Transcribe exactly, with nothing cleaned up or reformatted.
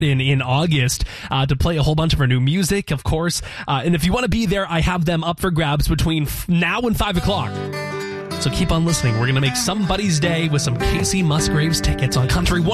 in, in August uh, to play a whole bunch of our new music, of course. Uh, and if you want to be there, I have them up for grabs between f- now and five o'clock. So keep on listening. We're going to make somebody's day with some Casey Musgraves tickets on Country one.